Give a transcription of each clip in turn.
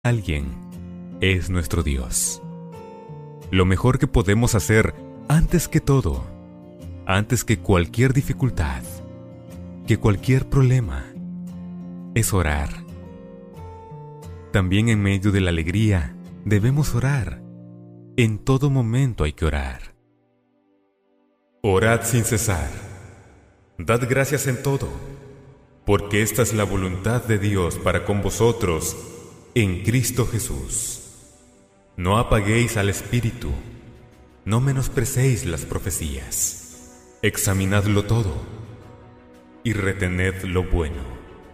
Alguien es nuestro Dios. Lo mejor que podemos hacer antes que todo, antes que cualquier dificultad, que cualquier problema, es orar. También en medio de la alegría debemos orar. En todo momento hay que orar. Orad sin cesar. Dad gracias en todo, porque esta es la voluntad de Dios para con vosotros en Cristo Jesús. No apaguéis al Espíritu, no menosprecéis las profecías. Examinadlo todo y retened lo bueno.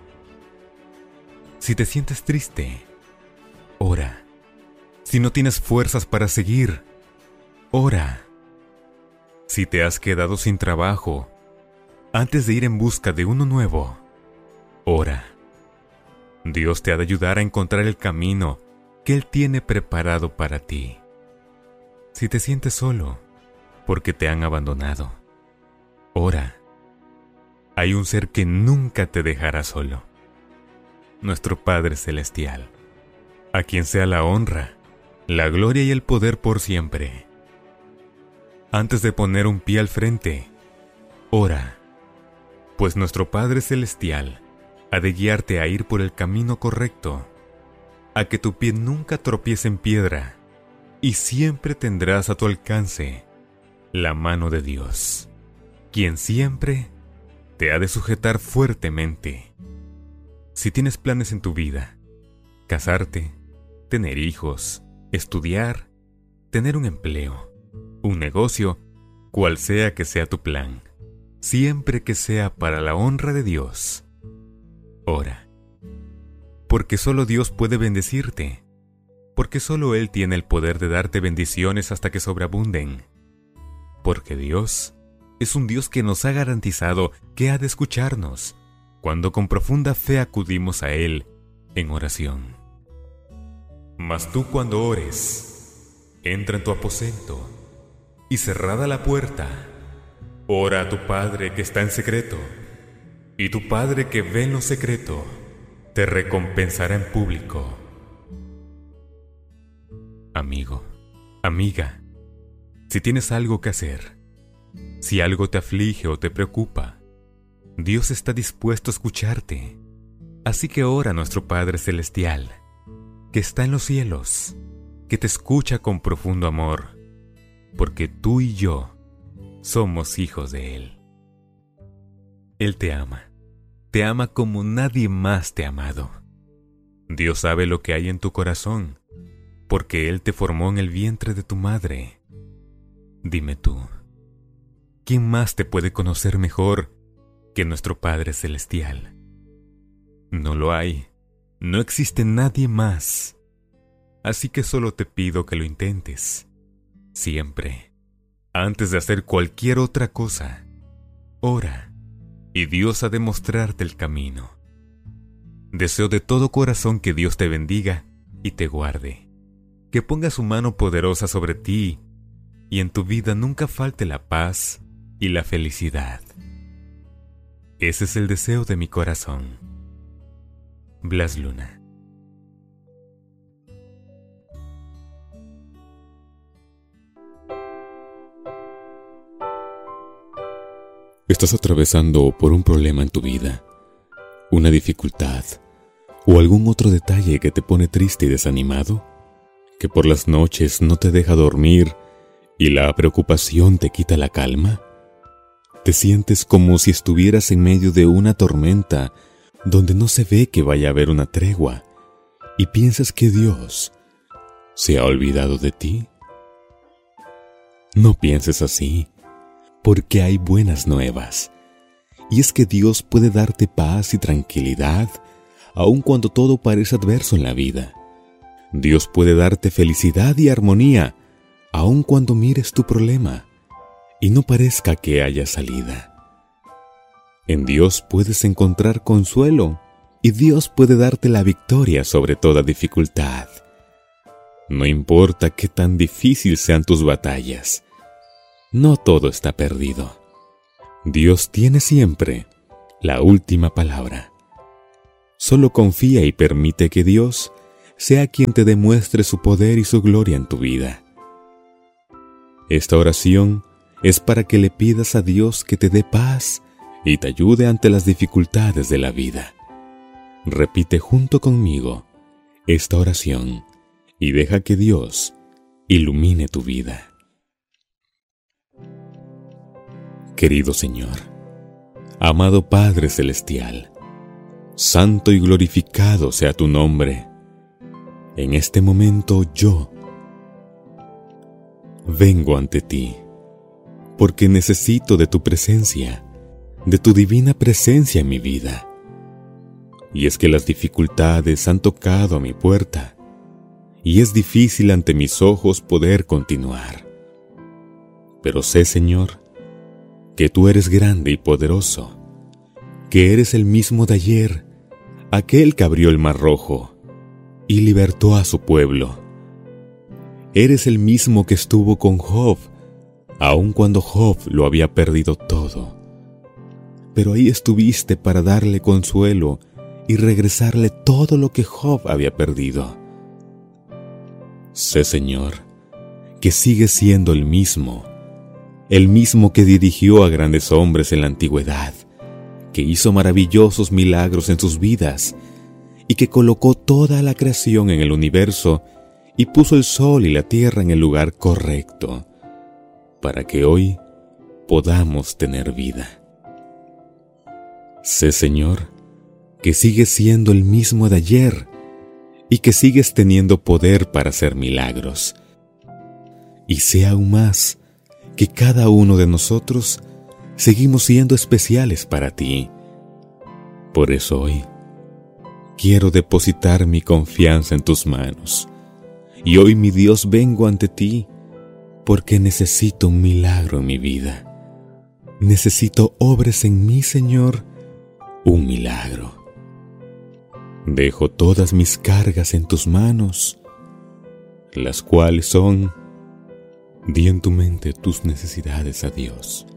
Si te sientes triste, ora. Si no tienes fuerzas para seguir, ora. Si te has quedado sin trabajo, antes de ir en busca de uno nuevo, ora. Dios te ha de ayudar a encontrar el camino que Él tiene preparado para ti. Si te sientes solo, porque te han abandonado, ora. Hay un ser que nunca te dejará solo. Nuestro Padre Celestial, a quien sea la honra, la gloria y el poder por siempre. Antes de poner un pie al frente, ora, pues nuestro Padre Celestial ha de guiarte a ir por el camino correcto, a que tu pie nunca tropiece en piedra, y siempre tendrás a tu alcance la mano de Dios, quien siempre te ha de sujetar fuertemente. Si tienes planes en tu vida, casarte, tener hijos, estudiar, tener un empleo, un negocio, cual sea que sea tu plan, siempre que sea para la honra de Dios, ora. Porque solo Dios puede bendecirte, porque solo Él tiene el poder de darte bendiciones hasta que sobreabunden, porque Dios es un Dios que nos ha garantizado que ha de escucharnos cuando con profunda fe acudimos a Él en oración. Mas tú cuando ores, entra en tu aposento y cerrada la puerta, ora a tu Padre que está en secreto, y tu Padre que ve en lo secreto te recompensará en público. Amigo, amiga, si tienes algo que hacer, si algo te aflige o te preocupa, Dios está dispuesto a escucharte. Así que ora a nuestro Padre Celestial, que está en los cielos, que te escucha con profundo amor, porque tú y yo somos hijos de Él. Él te ama como nadie más te ha amado. Dios sabe lo que hay en tu corazón, porque Él te formó en el vientre de tu madre. Dime tú, ¿quién más te puede conocer mejor que nuestro Padre Celestial? No lo hay, no existe nadie más. Así que solo te pido que lo intentes. Siempre, antes de hacer cualquier otra cosa, ora, y Dios ha de mostrarte el camino. Deseo de todo corazón que Dios te bendiga y te guarde, que ponga su mano poderosa sobre ti y en tu vida nunca falte la paz y la felicidad. Ese es el deseo de mi corazón. Blas Luna. ¿Estás atravesando por un problema en tu vida, una dificultad o algún otro detalle que te pone triste y desanimado? ¿Que por las noches no te deja dormir y la preocupación te quita la calma? ¿Te sientes como si estuvieras en medio de una tormenta donde no se ve que vaya a haber una tregua y piensas que Dios se ha olvidado de ti? No pienses así, porque hay buenas nuevas, y es que Dios puede darte paz y tranquilidad aun cuando todo parece adverso en la vida. Dios puede darte felicidad y armonía aun cuando mires tu problema y no parezca que haya salida. En Dios puedes encontrar consuelo y Dios puede darte la victoria sobre toda dificultad. No importa qué tan difícil sean tus batallas, no todo está perdido. Dios tiene siempre la última palabra. Solo confía y permite que Dios sea quien te demuestre su poder y su gloria en tu vida. Esta oración es para que le pidas a Dios que te dé paz y te ayude ante las dificultades de la vida. Repite junto conmigo esta oración y deja que Dios ilumine tu vida. Querido Señor, amado Padre Celestial, santo y glorificado sea tu nombre. En este momento yo vengo ante ti, porque necesito de tu presencia, de tu divina presencia en mi vida. Y es que las dificultades han tocado a mi puerta, y es difícil ante mis ojos poder continuar. Pero sé, Señor, que tú eres grande y poderoso, que eres el mismo de ayer, aquel que abrió el Mar Rojo y libertó a su pueblo. Eres el mismo que estuvo con Job, aun cuando Job lo había perdido todo. Pero ahí estuviste para darle consuelo y regresarle todo lo que Job había perdido. Sé, Señor, que sigues siendo el mismo que dirigió a grandes hombres en la antigüedad, que hizo maravillosos milagros en sus vidas y que colocó toda la creación en el universo y puso el sol y la tierra en el lugar correcto, para que hoy podamos tener vida. Sé, Señor, que sigues siendo el mismo de ayer y que sigues teniendo poder para hacer milagros. Y sé aún más que cada uno de nosotros seguimos siendo especiales para ti. Por eso hoy quiero depositar mi confianza en tus manos. Y hoy, mi Dios, vengo ante ti porque necesito un milagro en mi vida. Necesito obres en mí, Señor, un milagro. Dejo todas mis cargas en tus manos, las cuales son: di en tu mente tus necesidades a Dios.